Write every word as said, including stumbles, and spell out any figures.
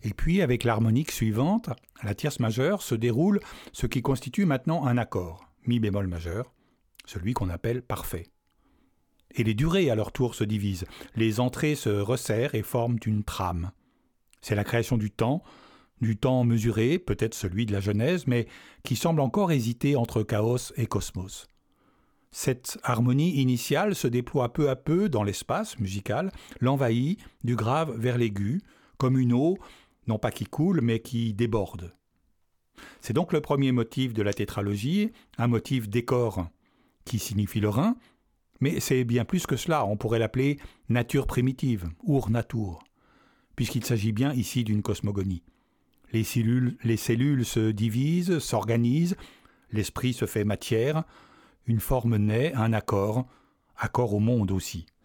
Et puis, avec l'harmonique suivante, la tierce majeure, se déroule ce qui constitue maintenant un accord, mi bémol majeur, celui qu'on appelle parfait. Et les durées à leur tour se divisent, les entrées se resserrent et forment une trame. C'est la création du temps, du temps mesuré, peut-être celui de la Genèse, mais qui semble encore hésiter entre chaos et cosmos. Cette harmonie initiale se déploie peu à peu dans l'espace musical, l'envahit du grave vers l'aigu, comme une eau, non pas qui coule, mais qui déborde. C'est donc le premier motif de la tétralogie, un motif décor, qui signifie le Rhin, mais c'est bien plus que cela, on pourrait l'appeler nature primitive, ur natur, puisqu'il s'agit bien ici d'une cosmogonie. Les cellules, les cellules se divisent, s'organisent, l'esprit se fait matière, une forme naît, un accord, accord au monde aussi.